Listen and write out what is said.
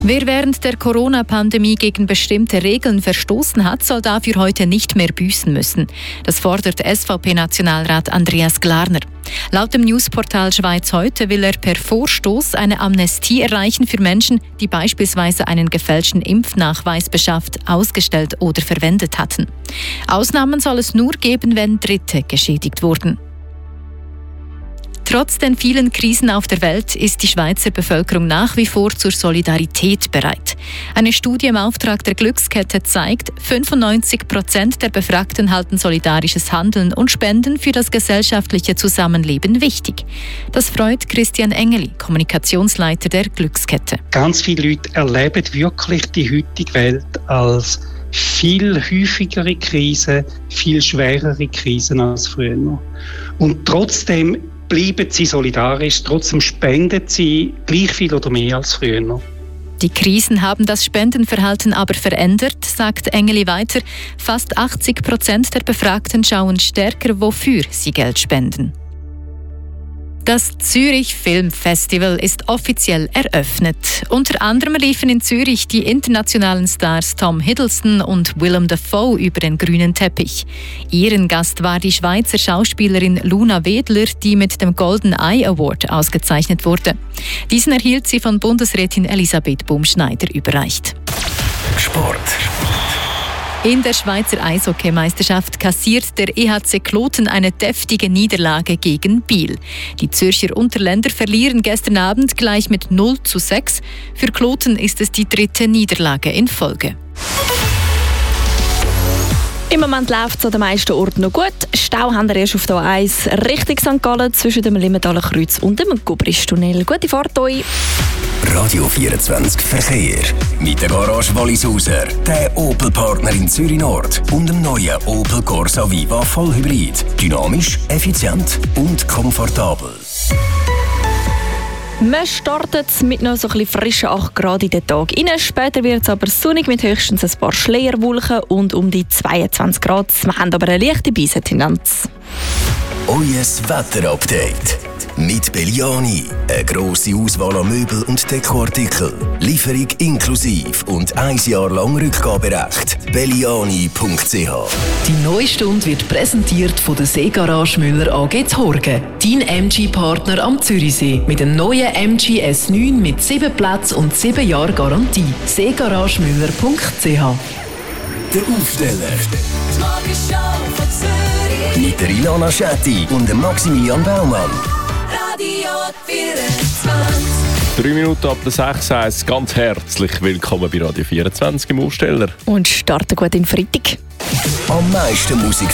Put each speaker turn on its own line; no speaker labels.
Wer während der Corona-Pandemie gegen bestimmte Regeln verstoßen hat, soll dafür heute nicht mehr büßen müssen. Das fordert SVP-Nationalrat Andreas Glarner. Laut dem Newsportal Schweiz heute will er per Vorstoß eine Amnestie erreichen für Menschen, die beispielsweise einen gefälschten Impfnachweis beschafft, ausgestellt oder verwendet hatten. Ausnahmen soll es nur geben, wenn Dritte geschädigt wurden. Trotz den vielen Krisen auf der Welt ist die Schweizer Bevölkerung nach wie vor zur Solidarität bereit. Eine Studie im Auftrag der Glückskette zeigt, 95% der Befragten halten solidarisches Handeln und Spenden für das gesellschaftliche Zusammenleben wichtig. Das freut Christian Engeli, Kommunikationsleiter der Glückskette.
Ganz viele Leute erleben wirklich die heutige Welt als viel häufigere Krisen, viel schwerere Krisen als früher. Und trotzdem bleiben sie solidarisch, trotzdem spenden sie gleich viel oder mehr als früher.
Die Krisen haben das Spendenverhalten aber verändert, sagt Engeli weiter. Fast 80% der Befragten schauen stärker, wofür sie Geld spenden. Das Zürich Film Festival ist offiziell eröffnet. Unter anderem liefen in Zürich die internationalen Stars Tom Hiddleston und Willem Dafoe über den grünen Teppich. Ehrengast war die Schweizer Schauspielerin Luna Wedler, die mit dem Golden Eye Award ausgezeichnet wurde. Diesen erhielt sie von Bundesrätin Elisabeth Bumschneider überreicht.
Sport.
In der Schweizer Eishockeymeisterschaft kassiert der EHC Kloten eine deftige Niederlage gegen Biel. Die Zürcher Unterländer verlieren gestern Abend gleich mit 0:6. Für Kloten ist es die 3. Niederlage in Folge.
Im Moment läuft es an den meisten Orten noch gut. Stau haben wir erst auf der A1 Richtung St. Gallen zwischen dem Limentaler Kreuz und dem Gubristunnel. Gute Fahrt euch!
Radio 24 Verkehr. Mit der Garage Wallisauser, der Opel-Partner in Zürich Nord und dem neuen Opel Corsa Viva Vollhybrid. Dynamisch, effizient und komfortabel.
Wir starten mit noch so ein bisschen frischen 8 Grad in den Tag rein. Später wird es aber sonnig mit höchstens ein paar Schleierwolken und um die 22 Grad. Wir haben aber eine leichte Beisentendenz.
Euer Wetterupdate. Mit Belliani. Eine grosse Auswahl an Möbel und Dekoartikeln. Lieferung inklusiv und 1 Jahr lang Rückgaberecht. Belliani.ch.
Die neue Stunde wird präsentiert von der Seegarage Müller AG Horgen. Dein MG-Partner am Zürichsee. Mit dem neuen MG S9 mit 7 Plätzen und 7 Jahre Garantie. Seegaragemüller.ch.
Der Aufsteller. Mit der Ilana Schetti und dem Maximilian Baumann.
Radio 24.
3 Minuten ab der 6 heisst ganz herzlich willkommen bei Radio 24 im Aufsteller.
Und starten gut in Freitag.
Am meisten Musik